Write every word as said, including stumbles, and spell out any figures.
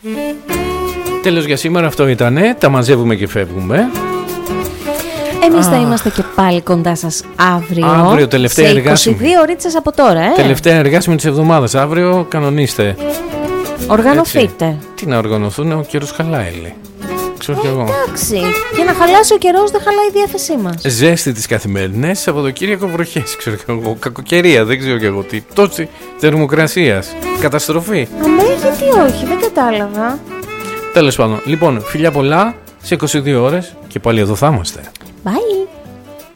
Τέλος για σήμερα αυτό ήτανε. Τα μαζεύουμε και φεύγουμε. Εμείς θα είμαστε και πάλι κοντά σας αύριο. Αύριο τελευταία σε εργάσιμη. είκοσι δύο ωρίτσες από τώρα, ε. Τελευταία εργάσιμη της εβδομάδας. Αύριο κανονίστε. Οργανωθείτε. Έτσι. Τι να οργανωθούν, ο καιρός χαλάει, λέει. Ξέρω κι εγώ. Εντάξει. Για να χαλάσει ο καιρός δεν χαλάει η διάθεσή μας. Ζέστη τις καθημερινές, Σαββατοκύριακο βροχές. Ξέρω κι εγώ. Κακοκαιρία, δεν ξέρω κι εγώ τι. Τόση θερμοκρασίας. Καταστροφή. Αμέ, γιατί όχι, δεν κατάλαβα. Τέλος πάντων. Λοιπόν, φιλιά πολλά. Σε είκοσι δύο ώρες και πάλι εδώ θα είμαστε. Bye.